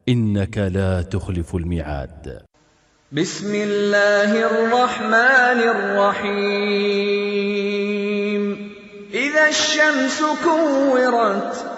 إنك لا تخلف الميعاد. بسم الله الرحمن الرحيم إذا الشمس كورت